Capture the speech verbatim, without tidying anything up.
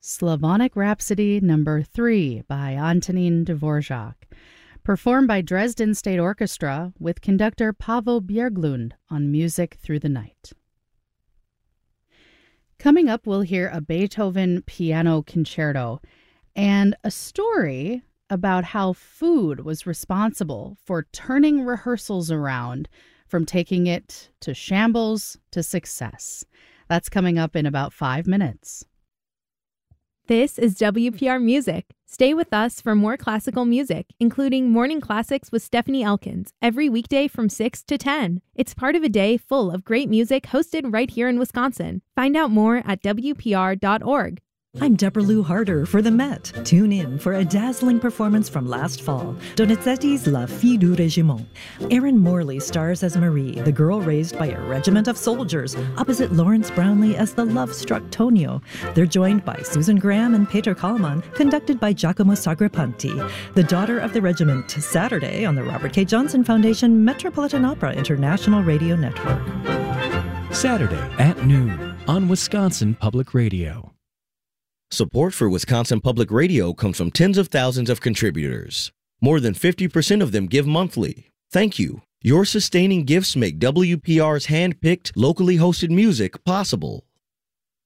Slavonic Rhapsody Number three by Antonín Dvorak, performed by Dresden State Orchestra with conductor Pavel Bjerglund on Music Through the Night. Coming up, we'll hear a Beethoven piano concerto and a story about how food was responsible for turning rehearsals around from taking it to shambles to success. That's coming up in about five minutes. This is W P R Music. Stay with us for more classical music, including Morning Classics with Stephanie Elkins, every weekday from six to ten. It's part of a day full of great music hosted right here in Wisconsin. Find out more at W P R dot org. I'm Deborah Lou Harder for the Met. Tune in for a dazzling performance from last fall, Donizetti's La Fille du Régiment. Erin Morley stars as Marie, the girl raised by a regiment of soldiers, opposite Lawrence Brownlee as the love-struck Tonio. They're joined by Susan Graham and Peter Kallman, conducted by Giacomo Sagrapanti. The Daughter of the Regiment, Saturday on the Robert K. Johnson Foundation Metropolitan Opera International Radio Network. Saturday at noon on Wisconsin Public Radio. Support for Wisconsin Public Radio comes from tens of thousands of contributors. More than fifty percent of them give monthly. Thank you. Your sustaining gifts make W P R's hand-picked, locally hosted music possible.